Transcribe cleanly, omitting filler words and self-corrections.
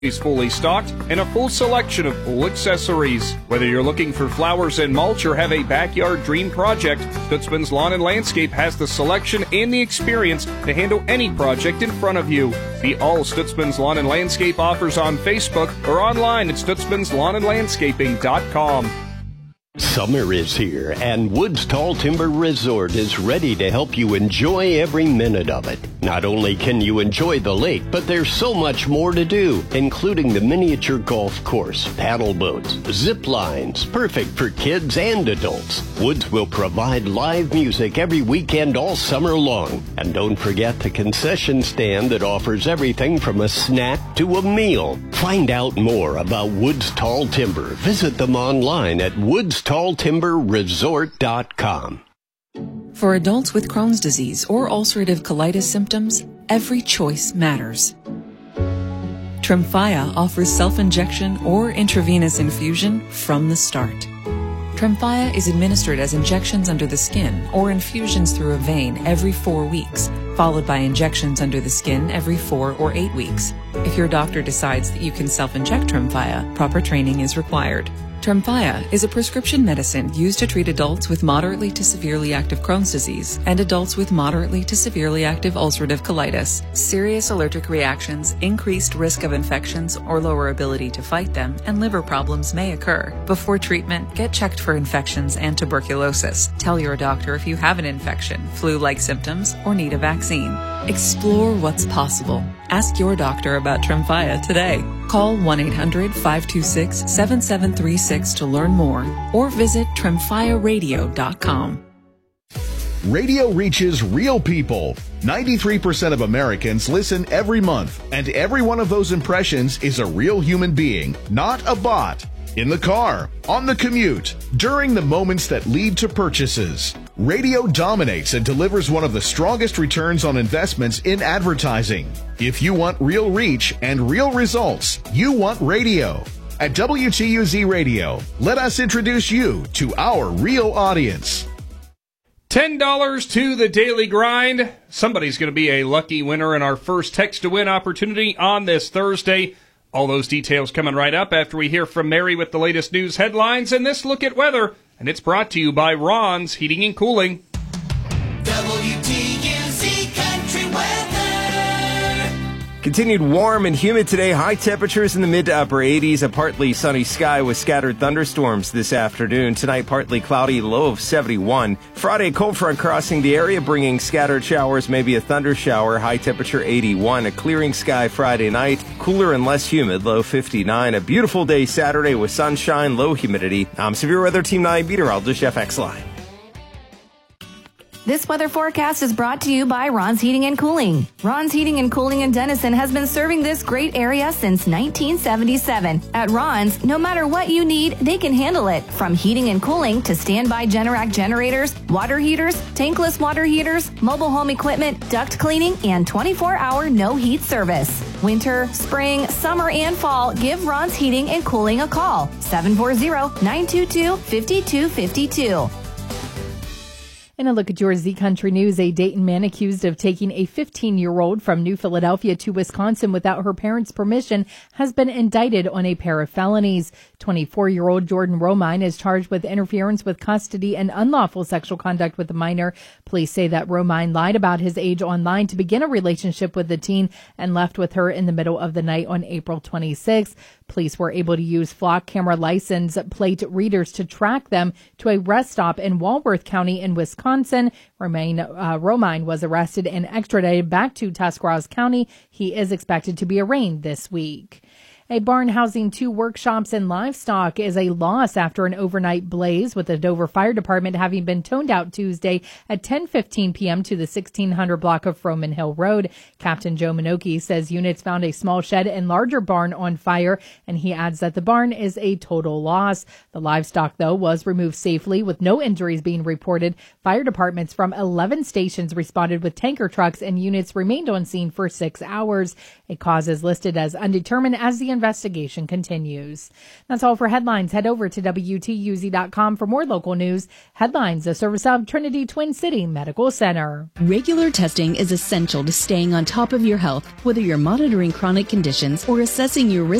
is fully stocked, and a full selection of pool accessories. Whether you're looking for flowers and mulch or have a backyard dream project, Stutzman's Lawn and Landscape has the selection and the experience to handle any project in front of you. See all Stutzman's Lawn and Landscape offers on Facebook or online at stutzmanslawnandlandscaping.com. Summer is here, and Woods Tall Timber Resort is ready to help you enjoy every minute of it. Not only can you enjoy the lake, but there's so much more to do, including the miniature golf course, paddle boats, zip lines, perfect for kids and adults. Woods will provide live music every weekend all summer long. And don't forget the concession stand that offers everything from a snack to a meal. Find out more about Woods Tall Timber. Visit them online at woodstalltimberresort.com. For adults with Crohn's disease or ulcerative colitis symptoms, every choice matters. Tremfya offers self-injection or intravenous infusion from the start. Tremfya is administered as injections under the skin or infusions through a vein every 4 weeks, followed by injections under the skin every 4 or 8 weeks. If your doctor decides that you can self-inject Tremfya, proper training is required. Tremfya is a prescription medicine used to treat adults with moderately to severely active Crohn's disease and adults with moderately to severely active ulcerative colitis. Serious allergic reactions, increased risk of infections or lower ability to fight them, and liver problems may occur. Before treatment, get checked for infections and tuberculosis. Tell your doctor if you have an infection, flu-like symptoms, or need a vaccine. Explore what's possible. Ask your doctor about Tremfya today. Call 1-800-526-7736 to learn more or visit tremfyaradio.com. Radio reaches real people. 93% of Americans listen every month, and every one of those impressions is a real human being, not a bot. In the car, on the commute, during the moments that lead to purchases. Radio dominates and delivers one of the strongest returns on investments in advertising. If you want real reach and real results, you want radio. At WTUZ Radio, let us introduce you to our real audience. $10 to the Daily Grind. Somebody's going to be a lucky winner in our first Text to Win opportunity on this Thursday. All those details coming right up after we hear from Mary with the latest news headlines and this look at weather. And it's brought to you by Ron's Heating and Cooling. WTUZ Country Weather. Continued warm and humid today. High temperatures in the mid to upper 80s. A partly sunny sky with scattered thunderstorms this afternoon. Tonight, partly cloudy, low of 71. Friday, a cold front crossing the area, bringing scattered showers, maybe a thunder shower. High temperature 81. A clearing sky Friday night. Cooler and less humid, low 59. A beautiful day Saturday with sunshine, low humidity. I'm Severe Weather Team 9 meteorologist Jeff Exline. This weather forecast is brought to you by Ron's Heating and Cooling. Ron's Heating and Cooling in Denison has been serving this great area since 1977. At Ron's, no matter what you need, they can handle it. From heating and cooling to standby Generac generators, water heaters, tankless water heaters, mobile home equipment, duct cleaning, and 24-hour no-heat service. Winter, spring, summer, and fall, give Ron's Heating and Cooling a call. 740-922-5252. And a look at your Z Country News. A Dayton man accused of taking a 15-year-old from New Philadelphia to Wisconsin without her parents' permission has been indicted on a pair of felonies. 24-year-old Jordan Romine is charged with interference with custody and unlawful sexual conduct with a minor. Police say that Romine lied about his age online to begin a relationship with the teen and left with her in the middle of the night on April 26th. Police were able to use flock camera license plate readers to track them to a rest stop in Walworth County in Wisconsin. Romine was arrested and extradited back to Tuscarawas County. He is expected to be arraigned this week. A barn housing 2 workshops and livestock is a loss after an overnight blaze, with the Dover Fire Department having been toned out Tuesday at 10:15 p.m. to the 1600 block of Froman Hill Road. Captain Joe Minoki says units found a small shed and larger barn on fire, and he adds that the barn is a total loss. The livestock, though, was removed safely with no injuries being reported. Fire departments from 11 stations responded with tanker trucks, and units remained on scene for 6 hours. A cause is listed as undetermined as the investigation continues. That's all for headlines. Head over to WTUZ.com for more local news. Headlines, a service of Trinity Twin City Medical Center. Regular testing is essential to staying on top of your health, whether you're monitoring chronic conditions or assessing your risk